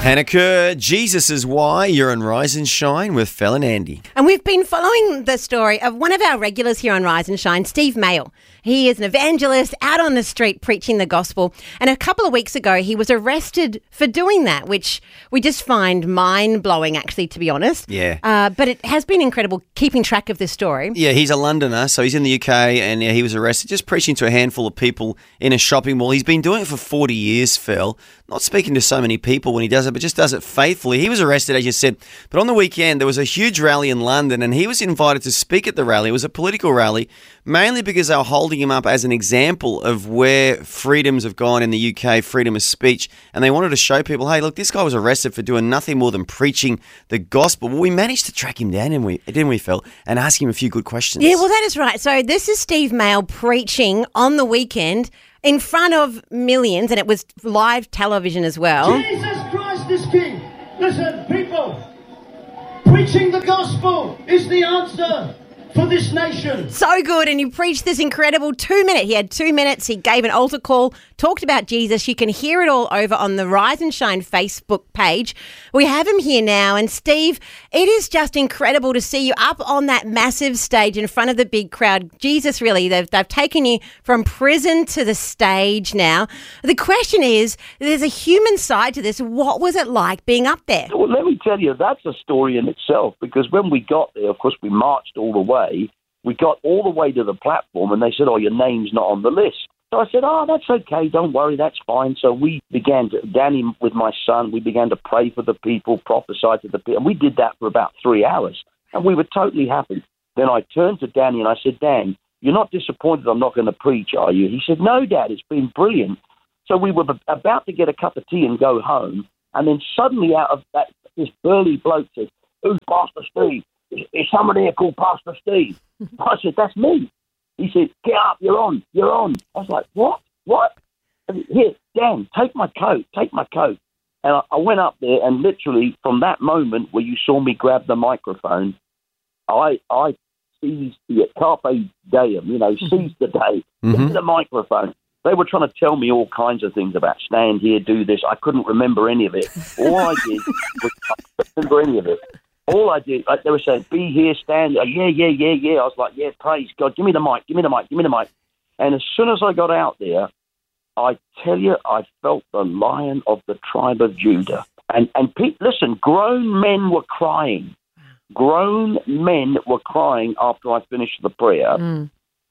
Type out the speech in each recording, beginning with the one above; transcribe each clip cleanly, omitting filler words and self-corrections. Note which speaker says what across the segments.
Speaker 1: Hannah Kerr, Jesus is Why. You're on Rise and Shine with Fel and Andy.
Speaker 2: And we've been following the story of one of our regulars here on Rise and Shine, Steve Mail. He is an evangelist out on the street preaching the gospel. And a couple of weeks ago, he was arrested for doing that, which we just find mind-blowing, actually, to be honest.
Speaker 1: Yeah.
Speaker 2: But it has been incredible keeping track of this story.
Speaker 1: Yeah, he's a Londoner, so he's in the UK, and he was arrested just preaching to a handful of people in a shopping mall. He's been doing it for 40 years, Fel. Not speaking to so many people when he does it, but just does it faithfully. He was arrested, as you said, but on the weekend there was a huge rally in London, and he was invited to speak at the rally. It was a political rally, mainly because they were holding him up as an example of where freedoms have gone in the UK, freedom of speech, and they wanted to show people, hey, look, this guy was arrested for doing nothing more than preaching the gospel. Well, we managed to track him down, didn't we, Phil, and ask him a few good questions.
Speaker 2: Yeah, well, that is right. So this is Steve Mail preaching on the weekend in front of millions, and it was live television as well.
Speaker 3: Jesus Christ is King. Listen, people, preaching the gospel is the answer for this nation.
Speaker 2: So good, and he preached this incredible 2 minute. He had 2 minutes. He gave an altar call, talked about Jesus. You can hear it all over on the Rise and Shine Facebook page. We have him here now, and Steve, it is just incredible to see you up on that massive stage in front of the big crowd. Jesus, really, they've taken you from prison to the stage now. The question is, there's a human side to this. What was it like being up there?
Speaker 4: Well, let me tell you, that's a story in itself, because when we got there, of course, we marched all the way. We got all the way to the platform, and they said, oh, your name's not on the list. So I said, oh, that's okay, don't worry, that's fine. So we began to, Danny with my son, we began to pray for the people, prophesy to the people, and we did that for about 3 hours, and we were totally happy. Then I turned to Danny and I said, Dan, you're not disappointed I'm not going to preach, are you? He said, no, Dad, it's been brilliant. So we were about to get a cup of tea and go home, and then suddenly out of that, this burly bloke says, who's Pastor Steve? Is somebody here called Pastor Steve? I said, that's me. He said, get up, you're on. I was like, what? And here, Dan, take my coat. And I went up there, and literally from that moment where you saw me grab the microphone, I seized the carpe diem, seized the day, get the microphone. They were trying to tell me all kinds of things about stand here, do this. I couldn't remember any of it. All I did was I couldn't remember any of it. All I did, like they were saying, be here, stand. Yeah. I was like, yeah, praise God. Give me the mic. And as soon as I got out there, I tell you, I felt the Lion of the tribe of Judah. And listen, grown men were crying. Grown men were crying after I finished the prayer. And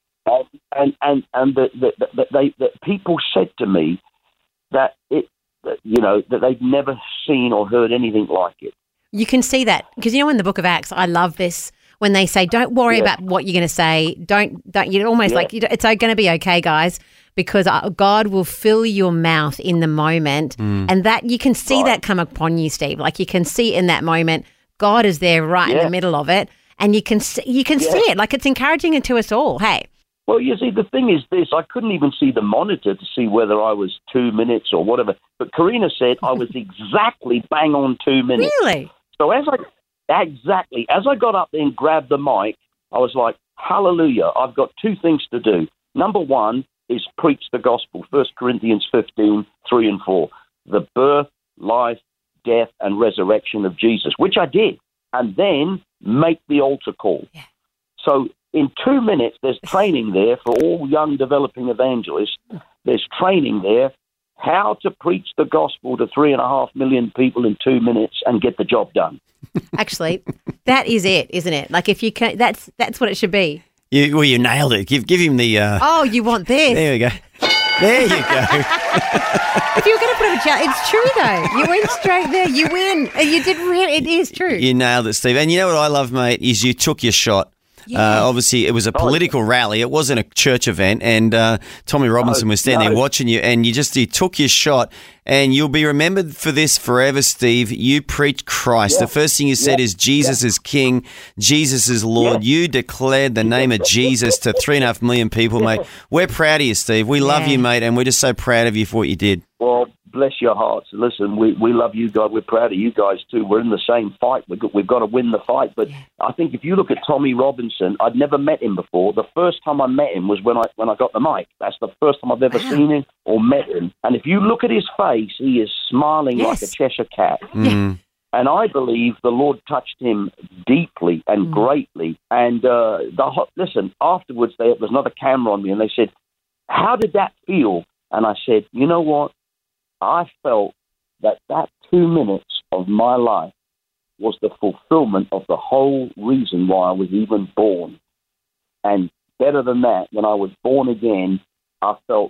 Speaker 4: the people said to me that that they'd never seen or heard anything like it.
Speaker 2: You can see that because, in the book of Acts, I love this when they say, don't worry about what you're going to say. Don't you're almost like, it's going to be okay, guys, because God will fill your mouth in the moment. And that you can see that come upon you, Steve. Like you can see in that moment, God is there right in the middle of it. And you can see it. Like it's encouraging it to us all. Hey.
Speaker 4: Well, you see, the thing is this. I couldn't even see the monitor to see whether I was 2 minutes or whatever. But Karina said I was exactly bang on 2 minutes.
Speaker 2: Really?
Speaker 4: So as I got up there and grabbed the mic, I was like, hallelujah, I've got two things to do. Number one is preach the gospel, 1 Corinthians 15, 3 and 4. The birth, life, death, and resurrection of Jesus, which I did. And then make the altar call. Yeah. So in 2 minutes, there's training there for all young developing evangelists. There's training there how to preach the gospel to 3.5 million people in 2 minutes and get the job done.
Speaker 2: Actually, that is it, isn't it? Like if you can, that's what it should be.
Speaker 1: You nailed it. Give him the.
Speaker 2: Oh, you want this?
Speaker 1: There we go. There you go.
Speaker 2: If you were going to put up a challenge, it's true though. You went straight there. You win. You did really. It is true.
Speaker 1: You nailed it, Steve. And you know what I love, mate, is you took your shot. Yes. Obviously, it was a political rally. It wasn't a church event. And Tommy Robinson was standing there watching you, and you took your shot. And you'll be remembered for this forever, Steve. You preached Christ. Yeah. The first thing you said is Jesus is King. Jesus is Lord. Yeah. You declared the name of Jesus to 3.5 million people, mate. We're proud of you, Steve. We love you, mate, and we're just so proud of you for what you did.
Speaker 4: Well, bless your hearts. Listen, we love you guys. We're proud of you guys too. We're in the same fight. We've got to win the fight. But I think if you look at Tommy Robinson, I'd never met him before. The first time I met him was when I got the mic. That's the first time I've ever seen him or met him. And if you look at his face, he is smiling like a Cheshire cat. And I believe the Lord touched him deeply and greatly. And listen, afterwards there was another camera on me, and they said, "How did that feel?" And I said, "You know what? I felt that 2 minutes of my life was the fulfillment of the whole reason why I was even born. And better than that, when I was born again, I felt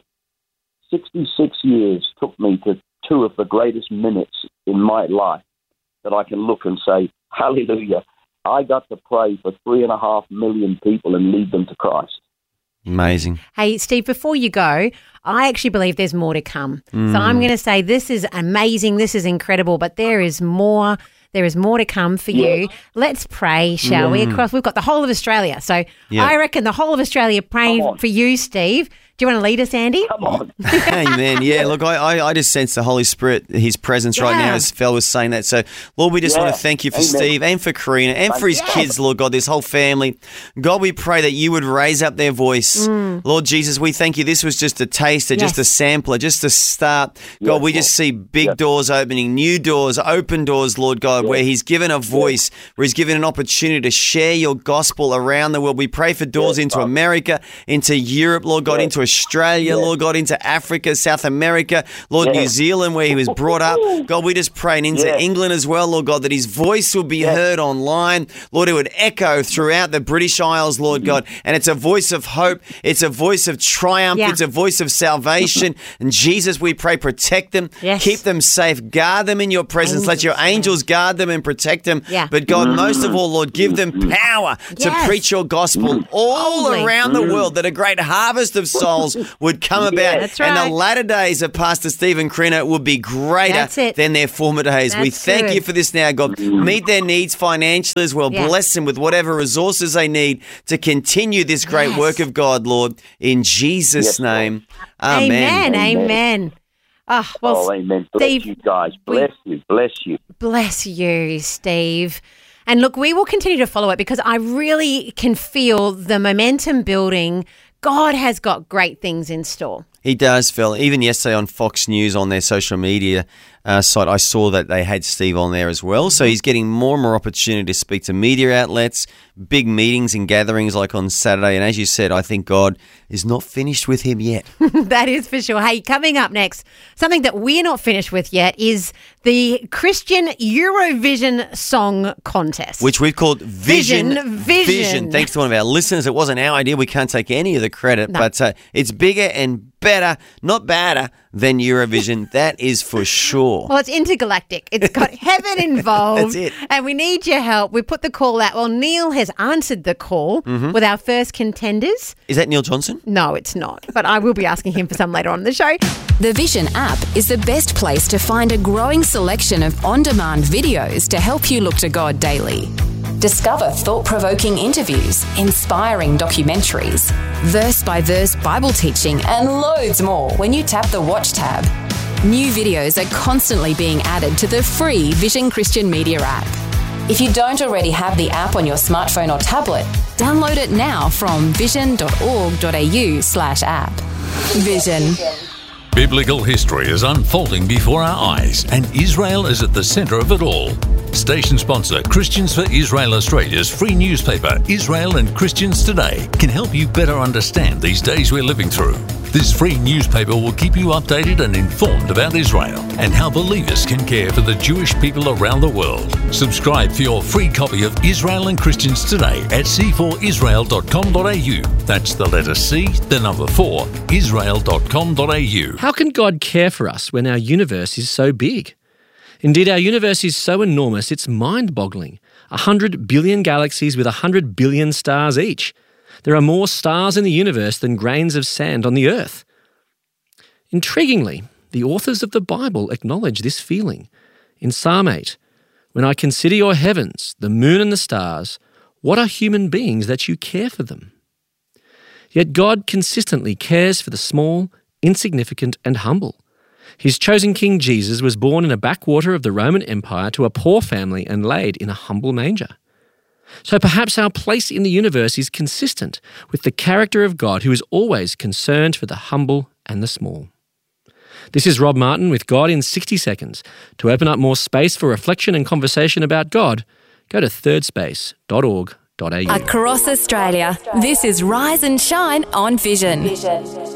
Speaker 4: 66 years took me to 2 of the greatest minutes in my life that I can look and say, hallelujah, I got to pray for 3.5 million people and lead them to Christ."
Speaker 1: Amazing.
Speaker 2: Hey, Steve, before you go, I actually believe there's more to come. So I'm going to say this is amazing, this is incredible, but there is more. There is more to come for you. Let's pray, shall we? We've got the whole of Australia. So I reckon the whole of Australia praying for you, Steve. Do you want to lead us, Andy?
Speaker 4: Come on.
Speaker 1: Amen. Yeah, look, I just sense the Holy Spirit, his presence right now, as Phil was saying that. So, Lord, we just want to thank you for Steve and for Karina and for his kids, Lord God, this whole family. God, we pray that you would raise up their voice. Lord Jesus, we thank you. This was just a taster, just a sampler, just a start. God, we just see big doors opening, new doors, open doors, Lord God, where he's given a voice, where he's given an opportunity to share your gospel around the world. We pray for doors into America, into Europe, Lord God, into Australia, Lord God, into Africa, South America, Lord, New Zealand, where he was brought up. God, we just pray, and into England as well, Lord God, that his voice will be heard online. Lord, it would echo throughout the British Isles, Lord God, and it's a voice of hope. It's a voice of triumph. It's a voice of salvation. And Jesus, we pray, protect them, keep them safe, guard them in your presence. Let your angels guard them and protect them. But God, most of all, Lord, give them power to preach your gospel all around the world, that a great harvest of souls would come about.
Speaker 2: That's right.
Speaker 1: And the latter days of Pastor Steve and Karina will be greater than their former days. We thank you for this now, God. Meet their needs financially as well. Bless them with whatever resources they need to continue this great work of God, Lord. In Jesus' name, amen.
Speaker 2: Amen. Oh, well,
Speaker 4: amen. Bless Steve, you guys. Bless you. Bless you.
Speaker 2: Bless you, Steve. And look, we will continue to follow it because I really can feel the momentum building. God has got great things in store.
Speaker 1: He does, Phil. Even yesterday on Fox News on their social media site, I saw that they had Steve on there as well. So he's getting more and more opportunity to speak to media outlets, big meetings and gatherings like on Saturday. And as you said, I think God is not finished with him yet.
Speaker 2: That is for sure. Hey, coming up next, something that we're not finished with yet is the Christian Eurovision Song Contest,
Speaker 1: which we've called Vision.
Speaker 2: Vision.
Speaker 1: Thanks to one of our listeners. It wasn't our idea. We can't take any of the credit, but it's bigger and better, not badder than Eurovision. That is for sure.
Speaker 2: Well, it's intergalactic. It's got heaven involved.
Speaker 1: That's it.
Speaker 2: And we need your help. We put the call out. Well, Neil has answered the call with our first contenders.
Speaker 1: Is that Neil Johnson?
Speaker 2: No, it's not. But I will be asking him for some later on in the show.
Speaker 5: The Vision app is the best place to find a growing selection of on-demand videos to help you look to God daily. Discover thought-provoking interviews, inspiring documentaries, verse-by-verse Bible teaching, and loads more when you tap the Watch tab. New videos are constantly being added to the free Vision Christian Media app. If you don't already have the app on your smartphone or tablet, download it now from vision.org.au/app. Vision.
Speaker 6: Biblical history is unfolding before our eyes, and Israel is at the centre of it all. Station sponsor Christians for Israel Australia's free newspaper, Israel and Christians Today, can help you better understand these days we're living through. This free newspaper will keep you updated and informed about Israel and how believers can care for the Jewish people around the world. Subscribe for your free copy of Israel and Christians Today at c4israel.com.au. That's the letter C, the number 4, israel.com.au.
Speaker 7: How can God care for us when our universe is so big? Indeed, our universe is so enormous, it's mind-boggling. 100 billion galaxies with 100 billion stars each. There are more stars in the universe than grains of sand on the earth. Intriguingly, the authors of the Bible acknowledge this feeling. In Psalm 8, "When I consider your heavens, the moon and the stars, what are human beings that you care for them?" Yet God consistently cares for the small, insignificant and humble. His chosen King Jesus was born in a backwater of the Roman Empire to a poor family and laid in a humble manger. So perhaps our place in the universe is consistent with the character of God, who is always concerned for the humble and the small. This is Rob Martin with God in 60 Seconds. To open up more space for reflection and conversation about God, go to thirdspace.org.au.
Speaker 5: Across Australia, this is Rise and Shine on Vision.